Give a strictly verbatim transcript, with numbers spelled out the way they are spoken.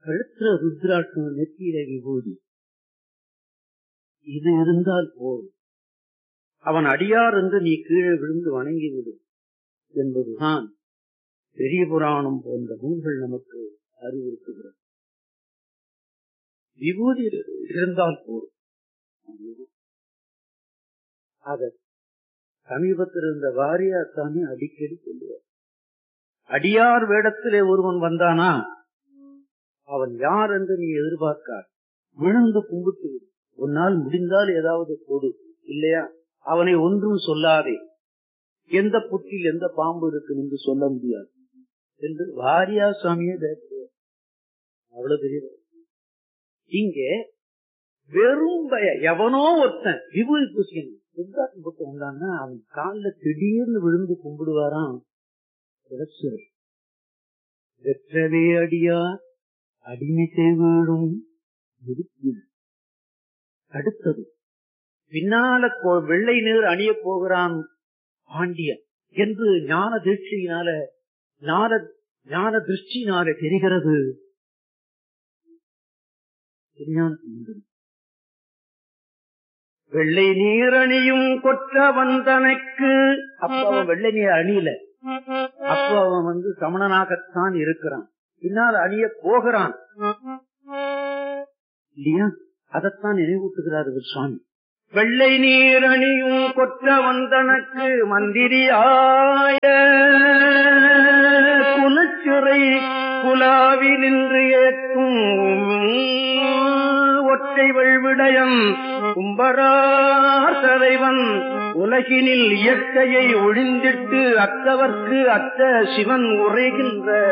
கழுத்துல ருத்ராட்சம், நெத்தியில விபூதி, இது இருந்தால் போதும். அவன் அடியார் என்று நீ கீழே விழுந்து வணங்கிவிடு என்பதுதான் பெரிய புராணம் போன்ற நூல்கள் நமக்கு அறிவுறுத்துகிறது. விபூதி இருந்தால் போதும். அத சமீபத்தில் இருந்த வாரியார் சாமி அடிக்கடி சொல்லுவார். அடியார் வேடத்திலே ஒருவன் வந்தானா அவன் யார் என்று நீ எதிர்பார்க்கார், விழுந்து கும்பிட்டு விடு. உன்னால் முடிந்தால் ஏதாவது கொடு, இல்லையா அவனை ஒன்றும் சொல்லாதே. எந்த புற்றில் எந்த பாம்பு இருக்கு என்று சொல்ல முடியாது என்று வாரியார் சாமியே பேசுவார். அவ்வளவு பெரிய இங்கே வெறும் பய எவனோ ஒருத்தன் விபூதி பூசிக்கணும் உத்காட்டம் போட்டு வந்தான்னா அவன் காலில் திடீர்னு விழுந்து கும்பிடுவாராம். வெற்றவே அடியார் அடிமை செய்வதும். அடுத்தது பின்னால வெள்ளை நீர் அணிய போகிறான் பாண்டியன் என்று ஞான தீட்சையினால ஞான ஞான திருஷ்டினால தெரிகிறது. வெள்ளை நீர் அணியும் கொற்ற வந்தனைக்கு, அப்ப அவன் வெள்ளை நீர் அணியில, அப்ப அவன் வந்து சமணனாகத்தான் இருக்கிறான். பின்னால் அணிய போகிறான் இல்லையா, அதைத்தான் நினைவூட்டுகிறார் சுவாமி. வெள்ளை நீர் அணியும் கொற்ற வந்தனக்கு மந்திரியாய குலச்சிறை குலாவி நின்று ஏற்கும் ஒற்றை வெள்விடயம் கும்பரார் தலைவன் உலகினில் இயற்கையை ஒழிந்திட்டு அத்தவர்க்கு அத்த சிவன் உரைகின்ற